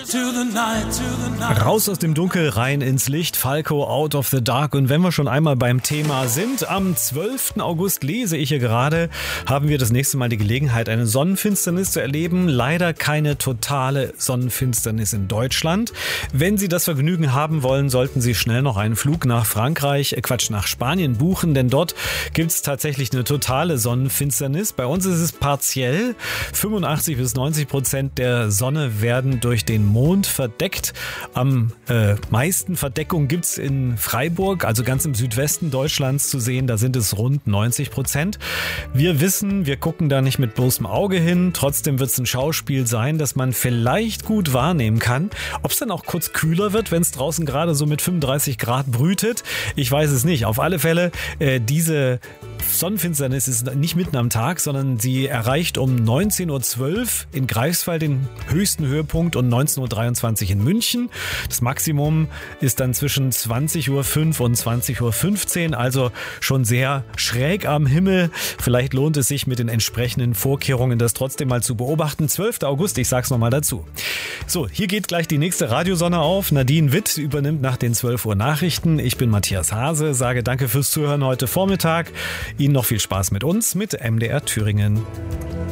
Raus aus dem Dunkel, rein ins Licht, Falco Out of the Dark. Und wenn wir schon einmal beim Thema sind, am 12. August lese ich hier gerade, haben wir das nächste Mal die Gelegenheit, eine Sonnenfinsternis zu erleben. Leider keine totale Sonnenfinsternis in Deutschland. Wenn Sie das Vergnügen haben wollen, sollten Sie schnell noch einen Flug nach nach Spanien buchen, denn dort gibt es tatsächlich eine totale Sonnenfinsternis. Bei uns ist es partiell. 85-90% der Sonne werden durch den Mond verdeckt. Am meisten Verdeckung gibt es in Freiburg, also ganz im Südwesten Deutschlands zu sehen. Da sind es rund 90%. Wir wissen, wir gucken da nicht mit bloßem Auge hin. Trotzdem wird es ein Schauspiel sein, das man vielleicht gut wahrnehmen kann. Ob es dann auch kurz kühler wird, wenn es draußen gerade so mit 35 Grad brütet, ich weiß es nicht. Auf alle Fälle, diese Sonnenfinsternis ist nicht mitten am Tag, sondern sie erreicht um 19.12 Uhr in Greifswald den höchsten Höhepunkt und 19.23 Uhr in München. Das Maximum ist dann zwischen 20.05 Uhr und 20.15 Uhr, also schon sehr schräg am Himmel. Vielleicht lohnt es sich mit den entsprechenden Vorkehrungen, das trotzdem mal zu beobachten. 12. August, ich sag's nochmal dazu. So, hier geht gleich die nächste Radiosonne auf. Nadine Witt übernimmt nach den 12 Uhr Nachrichten. Ich bin Matthias Hase, sage danke fürs Zuhören heute Vormittag. Ihnen noch viel Spaß mit uns, mit MDR Thüringen.